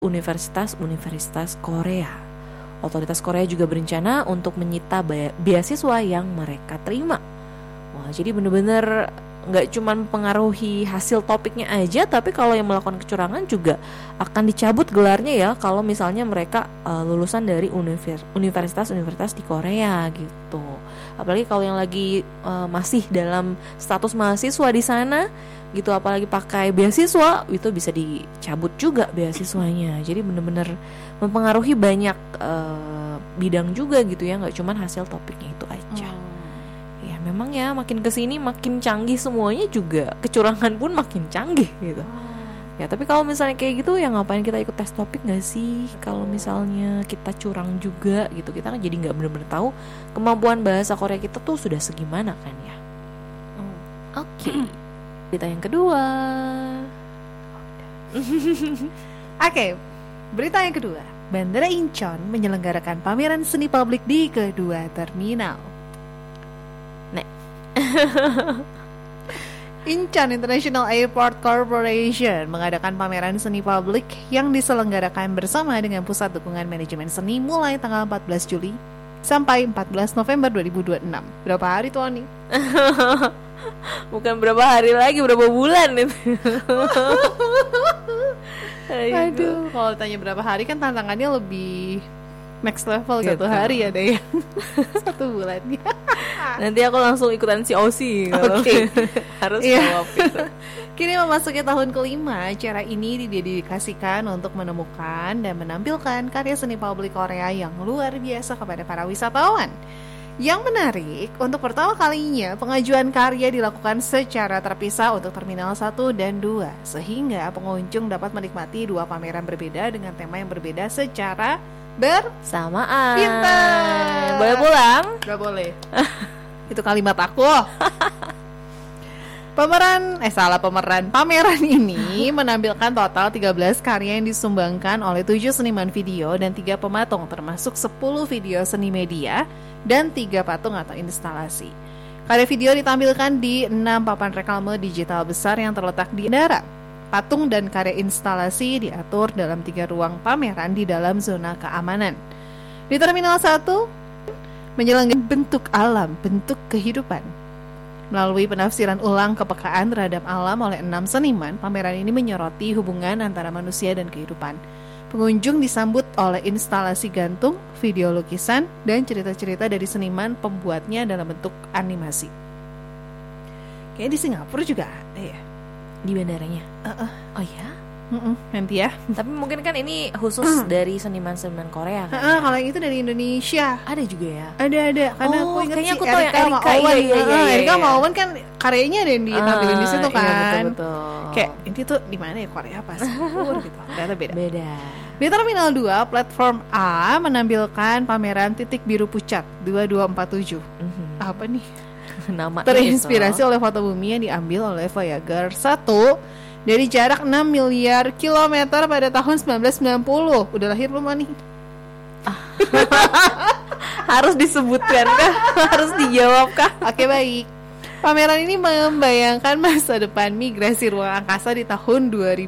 universitas-universitas Korea. Otoritas Korea juga berencana untuk menyita beasiswa yang mereka terima. Wah, jadi bener-bener nggak cuma mempengaruhi hasil topiknya aja, tapi kalau yang melakukan kecurangan juga akan dicabut gelarnya ya, kalau misalnya mereka lulusan dari universitas-universitas di Korea gitu. Apalagi kalau yang lagi masih dalam status mahasiswa di sana gitu, apalagi pakai beasiswa, itu bisa dicabut juga beasiswanya. Jadi bener-bener mempengaruhi banyak bidang juga gitu ya, nggak cuma hasil topiknya itu aja. Memang ya makin kesini makin canggih semuanya, juga kecurangan pun makin canggih gitu. Ya tapi kalau misalnya kayak gitu, ya ngapain kita ikut tes topik gak sih? Kalau misalnya kita curang juga gitu, kita kan jadi gak benar-benar tahu kemampuan bahasa Korea kita tuh sudah segimana kan ya. Oke. Berita yang kedua. Oke, berita yang kedua. Bandara Incheon menyelenggarakan pameran seni publik di kedua terminal. Incheon International Airport Corporation mengadakan pameran seni publik yang diselenggarakan bersama dengan Pusat Dukungan Manajemen Seni mulai tanggal 14 Juli sampai 14 November 2026. Berapa hari tuh, Ani? Bukan berapa hari lagi, berapa bulan itu. Aduh, kalau tanya berapa hari kan tantangannya lebih next level gitu. 1 hari ada ya. 1 bulan. Nanti aku langsung ikutan si Osi. Oke. Harus jawab itu. Kini memasuki tahun kelima, acara ini didedikasikan untuk menemukan dan menampilkan karya seni publik Korea yang luar biasa kepada para wisatawan. Yang menarik, untuk pertama kalinya pengajuan karya dilakukan secara terpisah untuk Terminal 1 dan 2, sehingga pengunjung dapat menikmati 2 pameran berbeda dengan tema yang berbeda secara bersamaan. Pintar. Boleh pulang? Gak boleh. Itu kalimat aku. Pameran ini menampilkan total 13 karya yang disumbangkan oleh 7 seniman video dan 3 pematung, termasuk 10 video seni media dan 3 patung atau instalasi. Karya video ditampilkan di 6 papan reklame digital besar yang terletak di bandara. Patung dan karya instalasi diatur dalam 3 ruang pameran di dalam zona keamanan. Di Terminal 1 menyelenggarakan bentuk alam, bentuk kehidupan. Melalui penafsiran ulang kepekaan terhadap alam oleh 6 seniman, pameran ini menyoroti hubungan antara manusia dan kehidupan. Pengunjung disambut oleh instalasi gantung, video lukisan, dan cerita-cerita dari seniman pembuatnya dalam bentuk animasi. Kayaknya di Singapura juga ada ya, di bandaranya. Oh ya? Nanti ya. Tapi mungkin kan ini khusus dari seniman-seniman Korea kan? Kalau yang itu dari Indonesia ada juga ya? Ada. Karena aku ingat kayaknya si aku tahu Erika yang sama Erika. Owen. Iya. Erika sama Owen kan karyanya ada yang ditampilin di situ kan. Iya, betul. Kayak ini tuh di mana ya, Korea apa Singapura gitu. Ternyata beda. Di Terminal 2, Platform A menampilkan pameran titik biru pucat 2247. Apa nih? Nama terinspirasi oleh foto bumi yang diambil oleh Voyager 1 dari jarak 6 miliar kilometer pada tahun 1990. Udah lahir belum nih? Harus disebutkan kah? Harus dijawab kah? Oke, baik. Pameran ini membayangkan masa depan migrasi ruang angkasa di tahun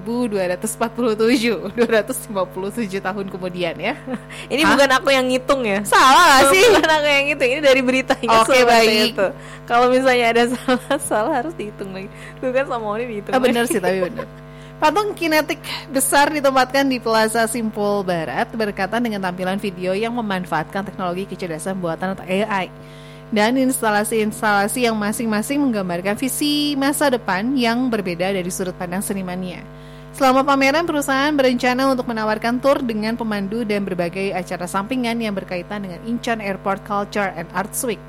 2247 tahun kemudian ya. Ini bukan aku yang ngitung ya? Salah gak sih? Bukan aku yang ngitung, ini dari beritanya. Oke, baik. Kalau misalnya ada salah harus dihitung lagi. Tuh kan sama Oni dihitung lagi. Bener sih, tapi bener. Patung kinetik besar ditempatkan di Plaza Simpul Barat berkaitan dengan tampilan video yang memanfaatkan teknologi kecerdasan buatan atau AI. Dan instalasi-instalasi yang masing-masing menggambarkan visi masa depan yang berbeda dari sudut pandang senimannya. Selama pameran, perusahaan berencana untuk menawarkan tur dengan pemandu dan berbagai acara sampingan yang berkaitan dengan Incheon Airport Culture and Arts Week.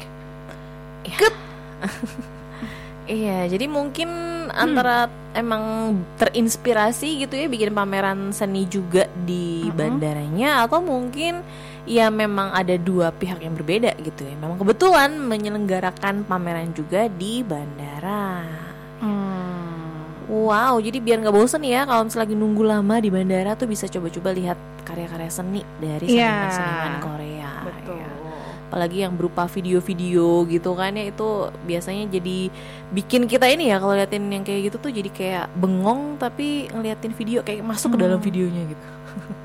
Iya, jadi mungkin antara emang terinspirasi gitu ya bikin pameran seni juga di bandaranya, atau mungkin ya memang ada 2 pihak yang berbeda gitu ya. Memang kebetulan menyelenggarakan pameran juga di bandara. Wow, jadi biar nggak bosen ya kalau misalnya lagi nunggu lama di bandara tuh bisa coba-coba lihat karya-karya seni dari seniman-seniman Korea. Betul. Ya. apalagi yang berupa video-video gitu kan ya, itu biasanya jadi bikin kita ini ya kalau liatin yang kayak gitu tuh jadi kayak bengong tapi ngeliatin video kayak masuk ke dalam videonya gitu.